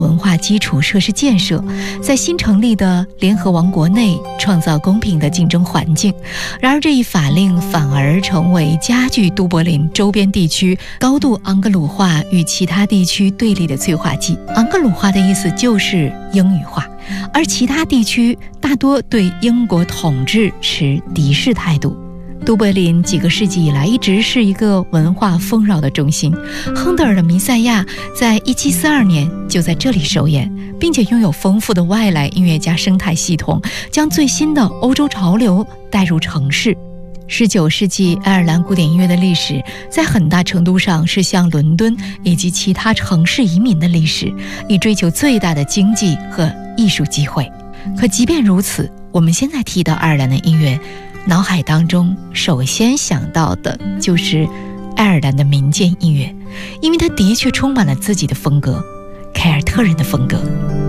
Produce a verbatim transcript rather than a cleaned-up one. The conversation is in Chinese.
文化基础设施建设，在新成立的联合王国内创造公平的竞争环境。然而这一法令反而成为加剧都柏林周边地区高度盎格鲁化与其他地区对立的催化剂。盎格鲁化的意思就是英语化，而其他地区大多对英国统治持敌视态度。都柏林几个世纪以来一直是一个文化丰饶的中心，亨德尔的《弥赛亚》在一七四二年就在这里首演，并且拥有丰富的外来音乐家生态系统，将最新的欧洲潮流带入城市。十九世纪爱尔兰古典音乐的历史在很大程度上是向伦敦以及其他城市移民的历史，以追求最大的经济和艺术机会。可即便如此，我们现在提到爱尔兰的音乐，脑海当中首先想到的就是爱尔兰的民间音乐，因为它的确充满了自己的风格，凯尔特人的风格。